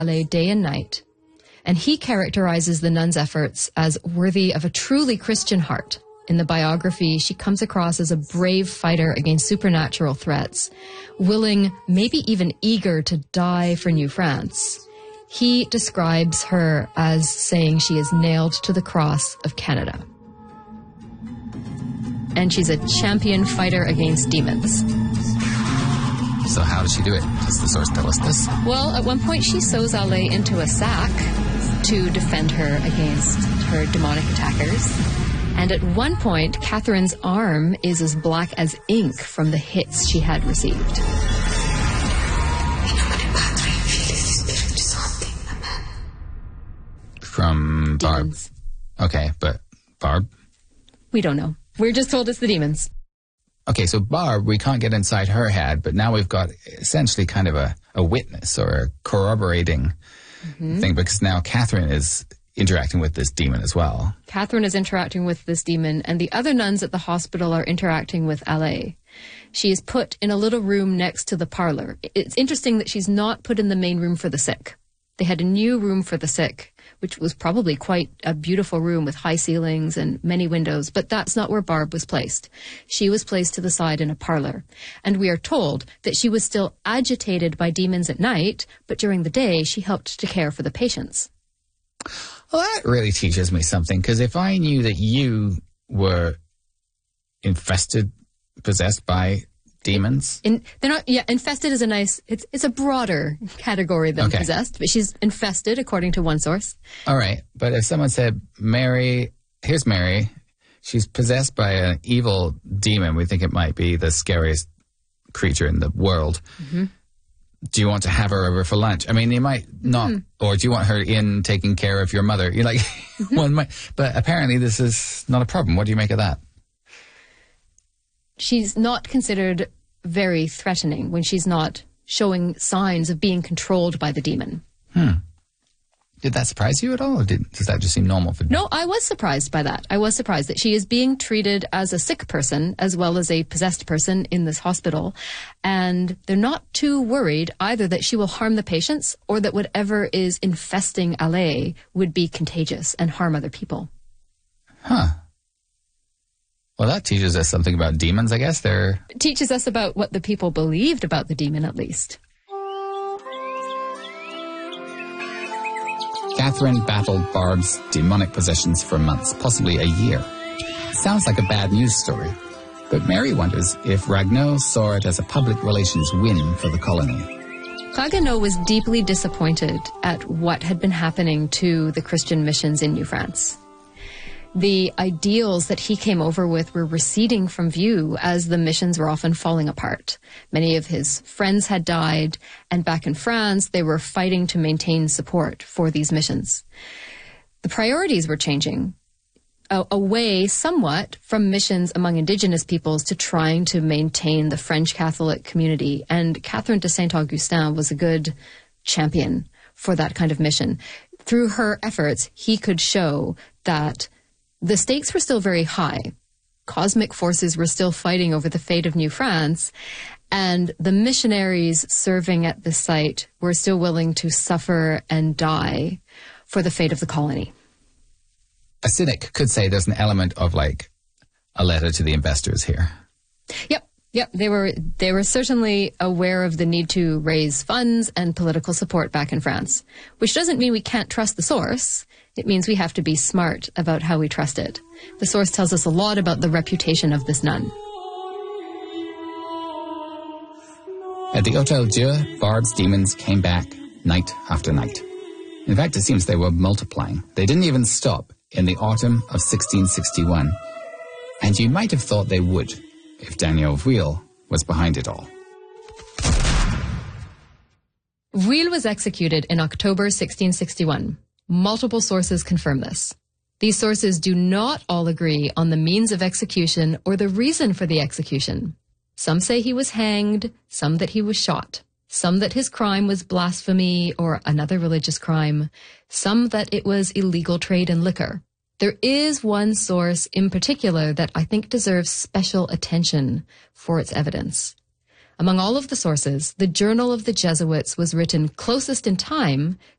LA day and night, and he characterizes the nun's efforts as worthy of a truly Christian heart. In the biography, she comes across as a brave fighter against supernatural threats, willing, maybe even eager to die for New France. He describes her as saying she is nailed to the cross of Canada. And she's a champion fighter against demons. So how does she do it? Does the source tell us this? Well, at one point she sews Ale into a sack to defend her against her demonic attackers. And at one point, Catherine's arm is as black as ink from the hits she had received. From Barb. Demons. Okay, but Barb? We don't know. We're just told it's the demons. Okay, so Barb, we can't get inside her head, but now we've got essentially kind of a witness or a corroborating thing, because now Catherine is interacting with this demon as well. Catherine is interacting with this demon, and the other nuns at the hospital are interacting with Ale. She is put in a little room next to the parlor. It's interesting that she's not put in the main room for the sick. They had a new room for the sick, which was probably quite a beautiful room with high ceilings and many windows, but that's not where Barb was placed. She was placed to the side in a parlor. And we are told that she was still agitated by demons at night, but during the day she helped to care for the patients. Well, that really teaches me something, because if I knew that you were infested, possessed by demons... infested is a nice... It's a broader category than possessed, but she's infested, according to one source. All right, but if someone said, here's Mary, she's possessed by an evil demon, we think it might be the scariest creature in the world. Mm-hmm. Do you want to have her over for lunch? I mean, you might not, or do you want her in taking care of your mother? You're like, one might, but apparently this is not a problem. What do you make of that? She's not considered very threatening when she's not showing signs of being controlled by the demon. Did that surprise you at all, or does that just seem normal for you? No, I was surprised by that. I was surprised that she is being treated as a sick person as well as a possessed person in this hospital. And they're not too worried either that she will harm the patients or that whatever is infesting Ale would be contagious and harm other people. Huh. Well, that teaches us something about demons, I guess. It teaches us about what the people believed about the demon, at least. Catherine battled Barb's demonic possessions for months, possibly a year. Sounds like a bad news story, but Mary wonders if Ragueneau saw it as a public relations win for the colony. Ragueneau was deeply disappointed at what had been happening to the Christian missions in New France. The ideals that he came over with were receding from view as the missions were often falling apart. Many of his friends had died, and back in France, they were fighting to maintain support for these missions. The priorities were changing away somewhat from missions among indigenous peoples to trying to maintain the French Catholic community, and Catherine de Saint-Augustin was a good champion for that kind of mission. Through her efforts, he could show that the stakes were still very high. Cosmic forces were still fighting over the fate of New France, and the missionaries serving at the site were still willing to suffer and die for the fate of the colony. A cynic could say there's an element of like a letter to the investors here. Yep. They were certainly aware of the need to raise funds and political support back in France, which doesn't mean we can't trust the source. It means we have to be smart about how we trust it. The source tells us a lot about the reputation of this nun. At the Hôtel Dieu, Barb's demons came back night after night. In fact, it seems they were multiplying. They didn't even stop in the autumn of 1661. And you might have thought they would if Daniel Vuille was behind it all. Vuille was executed in October 1661. Multiple sources confirm this. These sources do not all agree on the means of execution or the reason for the execution. Some say he was hanged, some that he was shot, some that his crime was blasphemy or another religious crime, some that it was illegal trade in liquor. There is one source in particular that I think deserves special attention for its evidence. Among all of the sources, the Journal of the Jesuits was written closest in time